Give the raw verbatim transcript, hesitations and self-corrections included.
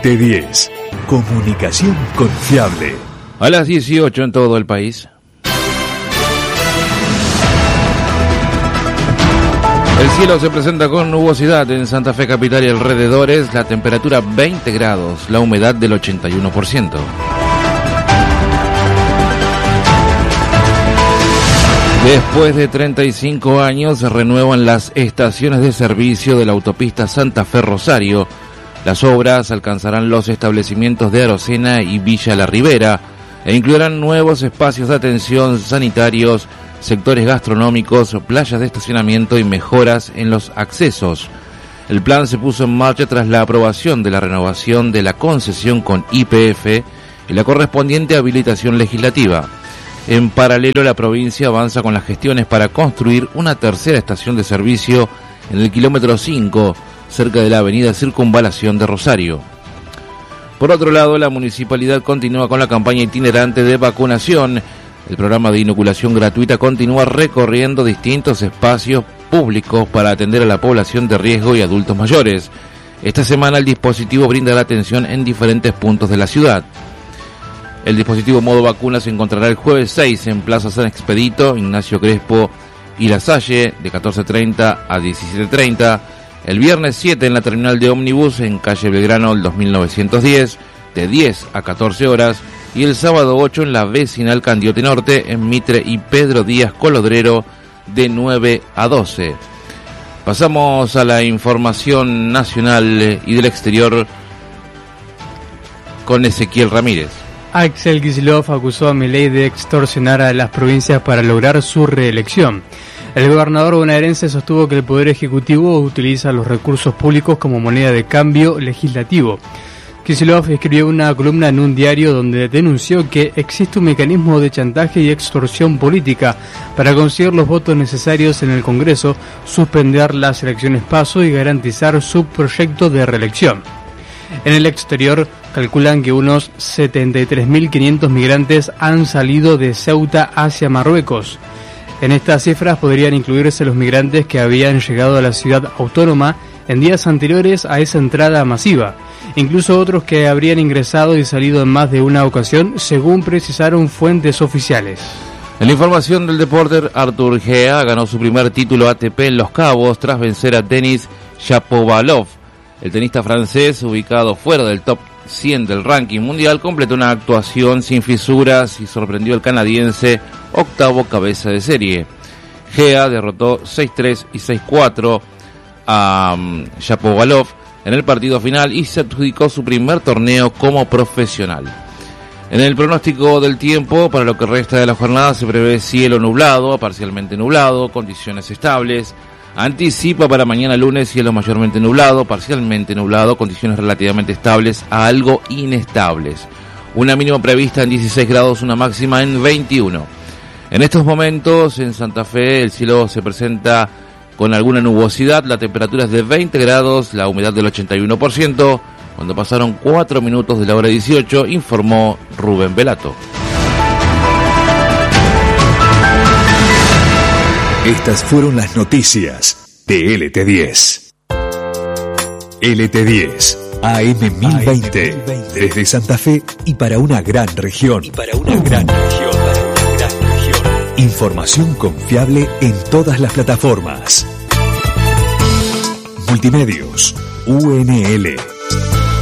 T diez. Comunicación confiable. A las dieciocho en todo el país. El cielo se presenta con nubosidad en Santa Fe capital y alrededores, la temperatura veinte grados, la humedad del ochenta y uno por ciento. Después de treinta y cinco años se renuevan las estaciones de servicio de la autopista Santa Fe-Rosario. Las obras alcanzarán los establecimientos de Arocena y Villa La Ribera e incluirán nuevos espacios de atención sanitarios, sectores gastronómicos, playas de estacionamiento y mejoras en los accesos. El plan se puso en marcha tras la aprobación de la renovación de la concesión con Y P F y la correspondiente habilitación legislativa. En paralelo, la provincia avanza con las gestiones para construir una tercera estación de servicio en el kilómetro cinco, cerca de la avenida Circunvalación de Rosario. Por otro lado, la municipalidad continúa con la campaña itinerante de vacunación. El programa de inoculación gratuita continúa recorriendo distintos espacios públicos para atender a la población de riesgo y adultos mayores. Esta semana el dispositivo brinda la atención en diferentes puntos de la ciudad. El dispositivo modo vacuna se encontrará el jueves seis en Plaza San Expedito, Ignacio Crespo y La Salle, de catorce treinta a diecisiete treinta. El viernes siete en la terminal de ómnibus en calle Belgrano, el dos mil novecientos diez, de diez a catorce horas. Y el sábado ocho en la vecinal Candiote Norte, en Mitre y Pedro Díaz Colodrero, de nueve a doce. Pasamos a la información nacional y del exterior con Ezequiel Ramírez. Axel Kicillof acusó a Milei de extorsionar a las provincias para lograr su reelección. El gobernador bonaerense sostuvo que el Poder Ejecutivo utiliza los recursos públicos como moneda de cambio legislativo. Kicillof escribió una columna en un diario donde denunció que existe un mecanismo de chantaje y extorsión política para conseguir los votos necesarios en el Congreso, suspender las elecciones PASO y garantizar su proyecto de reelección. En el exterior, calculan que unos setenta y tres mil quinientos migrantes han salido de Ceuta hacia Marruecos. En estas cifras podrían incluirse los migrantes que habían llegado a la ciudad autónoma en días anteriores a esa entrada masiva, incluso otros que habrían ingresado y salido en más de una ocasión, según precisaron fuentes oficiales. En la información del deporte, Artur Gea ganó su primer título A T P en Los Cabos tras vencer a Denis Shapovalov. El tenista francés, ubicado fuera del top cien del ranking mundial, completó una actuación sin fisuras y sorprendió al canadiense, octavo cabeza de serie. Gea derrotó seis tres y seis cuatro a um, Shapovalov en el partido final y se adjudicó su primer torneo como profesional. En el pronóstico del tiempo, para lo que resta de la jornada, se prevé cielo nublado, parcialmente nublado, condiciones estables. Anticipa para mañana lunes cielo mayormente nublado, parcialmente nublado, condiciones relativamente estables a algo inestables. Una mínima prevista en dieciséis grados, una máxima en veintiuno. En estos momentos en Santa Fe el cielo se presenta con alguna nubosidad, la temperatura es de veinte grados, la humedad del ochenta y uno por ciento. Cuando pasaron cuatro minutos de la hora dieciocho, informó Rubén Velato. Estas fueron las noticias de L T diez. L T diez, A M mil veinte, desde Santa Fe y para una gran región. Y para una gran región, para una gran región. Información confiable en todas las plataformas. Multimedios, U N L.